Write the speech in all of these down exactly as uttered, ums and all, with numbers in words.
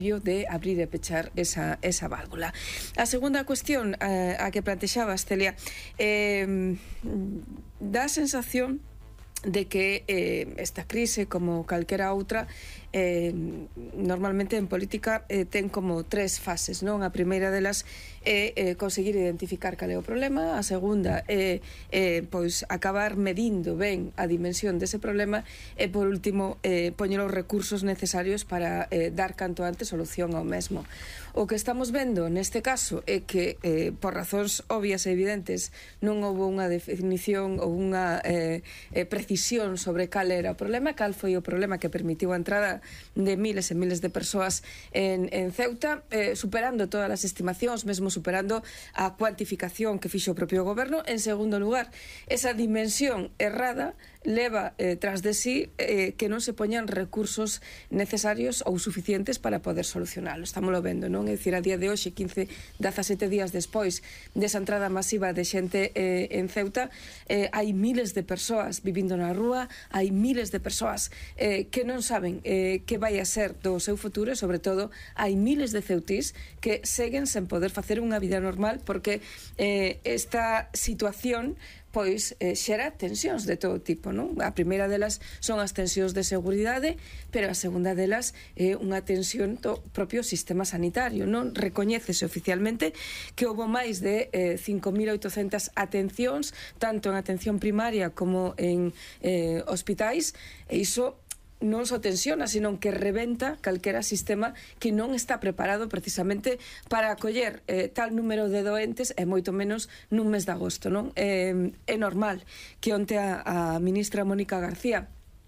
de abrir e pechar esa, esa válvula. A segunda cuestión eh, a que plantexabas, Celia, eh, dá a sensación de que eh, esta crise, como calquera outra, eh, normalmente en política eh, ten como tres fases, non? A primeira delas é eh, conseguir identificar cal é o problema, a segunda é eh, pois acabar medindo ben a dimensión dese problema e por último eh, poñer os recursos necesarios para eh, dar canto antes solución ao mesmo. O que estamos vendo neste caso é que eh, por razóns obvias e evidentes non houve unha definición ou unha eh, eh, precisión sobre cal era o problema, cal foi o problema que permitiu a entrada de miles e miles de persoas en, en Ceuta, eh, superando todas as estimacións, mesmo superando a cuantificación que fixo o propio goberno. En segundo lugar, esa dimensión errada leva eh, tras de sí eh, que non se poñan recursos necesarios ou suficientes para poder solucionalo. Estamos lo vendo, non? É dicir, a día de hoxe, quince, dezasete días despois desa entrada masiva de xente eh, en Ceuta, eh, hai miles de persoas vivindo na rúa, hai miles de persoas eh, que non saben eh, que vai a ser do seu futuro e, sobre todo, hai miles de ceutís que seguen sen poder facer unha vida normal porque eh, esta situación pois eh, xera tensións de todo tipo, non? A primeira delas son as tensións de seguridade, pero a segunda delas é unha tensión do propio sistema sanitario, non? Recoñécese oficialmente que houve máis de eh, cinco mil oitocentas atencións, tanto en atención primaria como en eh, hospitais, e iso non só tensiona, sino que rebenta calquera sistema que non está preparado precisamente para acoller eh, tal número de doentes e moito menos nun mes de agosto, non? Eh, é normal que onte a, a ministra Mónica García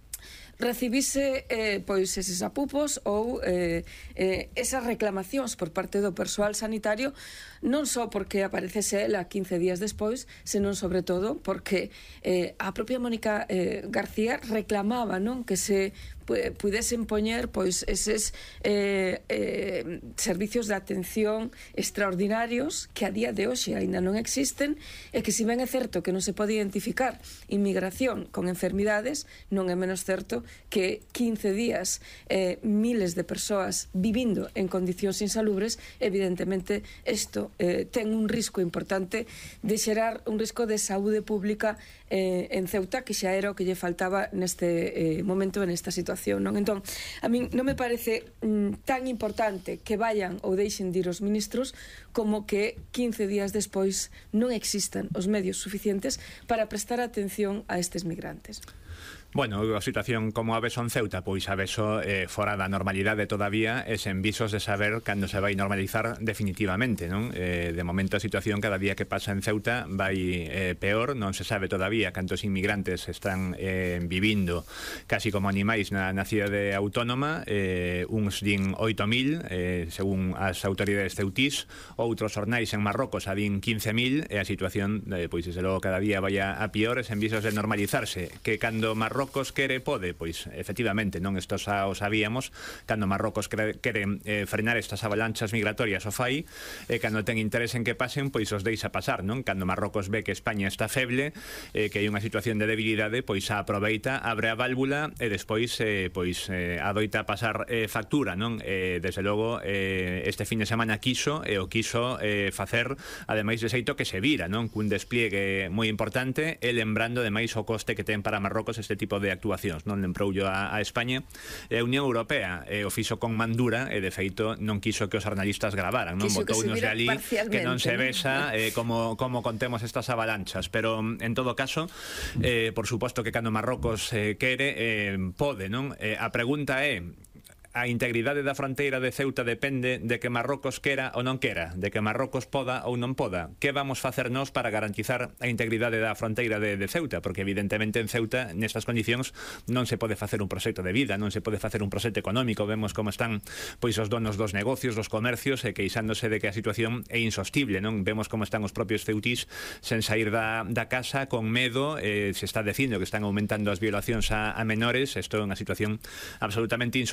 recibise eh, pois eses apupos ou eh, eh, esas reclamacións por parte do persoal sanitario, non só porque aparecese ela quince días despois, senón sobre todo porque eh, a propia Mónica eh, García reclamaba, non, que se pudesen poñer pois eses eh, eh, servicios de atención extraordinarios que a día de hoxe aínda non existen e que, si ben é certo que non se pode identificar inmigración con enfermidades, non é menos certo que quince días eh, miles de persoas vivindo en condicións insalubres, evidentemente isto eh, ten un risco importante de xerar un risco de saúde pública eh, en Ceuta, que xa era o que lle faltaba neste eh, momento, en esta situación. Non? Entón, a min non me parece mm, tan importante que vayan ou deixen de ir os ministros como que quince días despois non existan os medios suficientes para prestar atención a estes migrantes. Bueno, a situación como a beso en Ceuta, pois a beso eh, fora da normalidade todavía e sen visos de saber cando se vai normalizar definitivamente, non? Eh, de momento a situación cada día que pasa en Ceuta vai eh, peor, non se sabe todavía cantos inmigrantes están eh, vivindo casi como animais na, na cidade autónoma, eh, uns din oito mil, eh, según as autoridades ceutís, outros xornais en Marrocos a din quince mil, e a situación, eh, pois desde logo cada día vai a, a pior e sen visos de normalizarse, que cando Marrocos Marrocos quere, pode, pois, efectivamente, non, isto xa o sabíamos, cando Marrocos quere, quere eh, frenar estas avalanchas migratorias o fai, e cando ten interés en que pasen, pois os deixa pasar, non? Cando Marrocos ve que España está feble, eh, que hai unha situación de debilidade, pois a aproveita, abre a válvula e despois, eh, pois, eh, adoita pasar eh, factura, non? Eh, desde logo, eh, este fin de semana quiso, e o quiso eh, facer, ademais de xeito que se vira, non? Cun despliegue moi importante, e lembrando, ademais, o coste que ten para Marrocos este tipo de actuacións, non? Lembroullo a, a España e a Unión Europea e o fixo con mandura e de feito non quiso que os xornalistas gravaran, non? Botounos de ali que non se vexa eh, como, como contemos estas avalanchas, pero en todo caso eh, por suposto que cando Marrocos eh, quere eh, pode, non? Eh, a pregunta é: a integridade da fronteira de Ceuta depende de que Marrocos quera ou non quera, de que Marrocos poda ou non poda. Que vamos facer nós para garantizar a integridade da fronteira de, de Ceuta? Porque evidentemente en Ceuta, nestas condicións, non se pode facer un proxecto de vida, non se pode facer un proxecto económico. Vemos como están pois os donos dos negocios, dos comercios, e queixándose de que a situación é insostible, non? Vemos como están os propios ceutís sen sair da, da casa, con medo, eh, se está dicindo que están aumentando as violacións a, a menores. Isto é unha situación absolutamente insostible.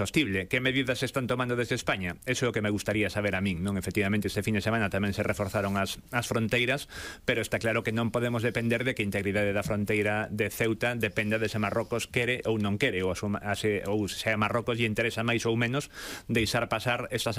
que medidas se están tomando desde España? Eso é o que me gustaría saber a min, non? Efectivamente, este fin de semana tamén se reforzaron as, as fronteiras, pero está claro que non podemos depender de que a integridade da fronteira de Ceuta dependa de se Marrocos quere ou non quere, ou, a, ou se a Marrocos lle interesa máis ou menos deixar pasar estas